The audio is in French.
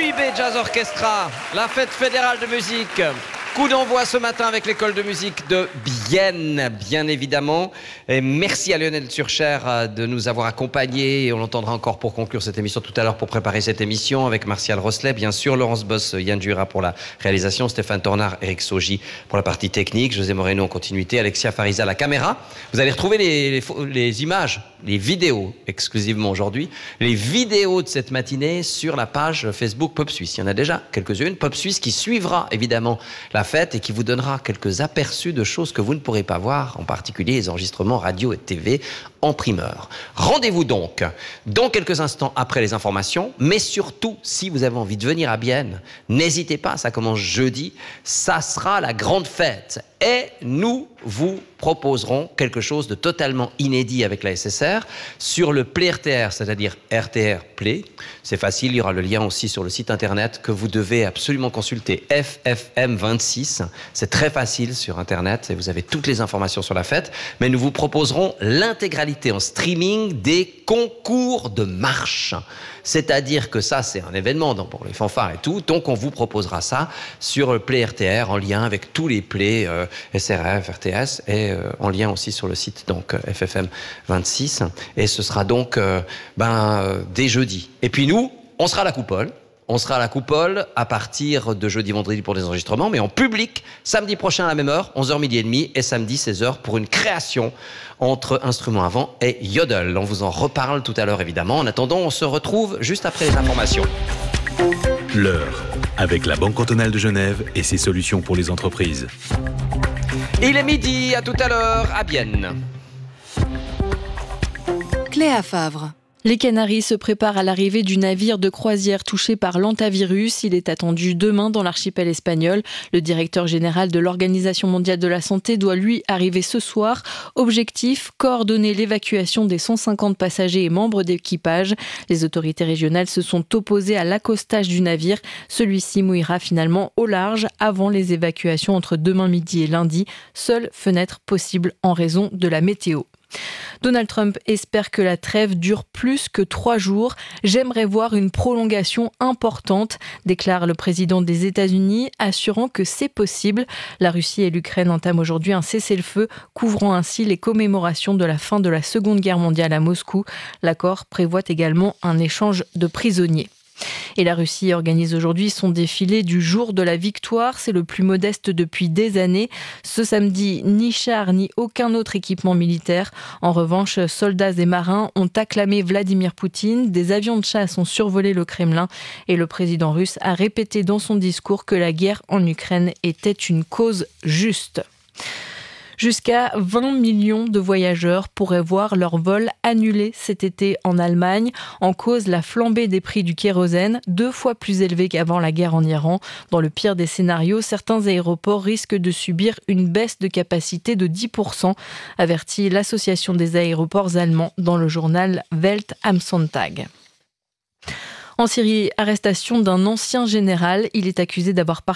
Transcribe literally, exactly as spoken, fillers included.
l'U I B Jazz Orchestra, la fête fédérale de musique. Coup d'envoi ce matin avec l'école de musique de Bienne, bien évidemment. Et merci à Lionel Turcher de nous avoir accompagnés. Et on l'entendra encore pour conclure cette émission tout à l'heure, pour préparer cette émission, avec Martial Rosselet, bien sûr, Laurence Boss, Yann Jura pour la réalisation, Stéphane Tornard, Eric Sogi pour la partie technique, José Moreno en continuité, Alexia Fariza à la caméra. Vous allez retrouver les, les, les images, les vidéos exclusivement aujourd'hui, les vidéos de cette matinée sur la page Facebook Pop Suisse. Il y en a déjà quelques-unes. Pop Suisse qui suivra évidemment la fête et qui vous donnera quelques aperçus de choses que vous ne pourrez pas voir, en particulier les enregistrements radio et T V en primeur. Rendez-vous donc dans quelques instants après les informations, mais surtout, si vous avez envie de venir à Bienne, n'hésitez pas, ça commence jeudi, ça sera la grande fête. Et nous vous proposerons quelque chose de totalement inédit avec la S S R sur le Play R T R, c'est-à-dire R T R Play. C'est facile, il y aura le lien aussi sur le site internet que vous devez absolument consulter, F F M vingt-six. C'est très facile sur internet et vous avez toutes les informations sur la fête. Mais nous vous proposerons l'intégralité en streaming des concours de marche. C'est-à-dire que ça, c'est un événement pour les fanfares et tout. Donc, on vous proposera ça sur le Play R T R en lien avec tous les plays euh, S R F, R T S et euh, en lien aussi sur le site donc F F M vingt-six. Et ce sera donc euh, ben, euh, dès jeudi. Et puis nous, on sera à la coupole. On sera à la coupole à partir de jeudi, vendredi pour des enregistrements, mais en public, samedi prochain à la même heure, onze heures midi et demi, et samedi seize heures pour une création entre instruments avant et yodel. On vous en reparle tout à l'heure évidemment. En attendant, on se retrouve juste après les informations. L'heure, avec la Banque cantonale de Genève et ses solutions pour les entreprises. Il est midi, à tout à l'heure, à Bienne. Cléa Favre. Les Canaries se préparent à l'arrivée du navire de croisière touché par l'hantavirus. Il est attendu demain dans l'archipel espagnol. Le directeur général de l'Organisation mondiale de la santé doit lui arriver ce soir. Objectif, coordonner l'évacuation des cent cinquante passagers et membres d'équipage. Les autorités régionales se sont opposées à l'accostage du navire. Celui-ci mouillera finalement au large avant les évacuations entre demain midi et lundi. Seule fenêtre possible en raison de la météo. Donald Trump espère que la trêve dure plus que trois jours. J'aimerais voir une prolongation importante, déclare le président des États-Unis, assurant que c'est possible. La Russie et l'Ukraine entament aujourd'hui un cessez-le-feu, couvrant ainsi les commémorations de la fin de la Seconde Guerre mondiale à Moscou. L'accord prévoit également un échange de prisonniers. Et la Russie organise aujourd'hui son défilé du jour de la victoire. C'est le plus modeste depuis des années. Ce samedi, ni chars ni aucun autre équipement militaire. En revanche, soldats et marins ont acclamé Vladimir Poutine. Des avions de chasse ont survolé le Kremlin. Et le président russe a répété dans son discours que la guerre en Ukraine était une cause juste. Jusqu'à vingt millions de voyageurs pourraient voir leur vol annulé cet été en Allemagne. En cause, la flambée des prix du kérosène, deux fois plus élevé qu'avant la guerre en Iran. Dans le pire des scénarios, certains aéroports risquent de subir une baisse de capacité de dix pour cent, avertit l'Association des aéroports allemands dans le journal Welt am Sonntag. En Syrie, arrestation d'un ancien général. Il est accusé d'avoir participé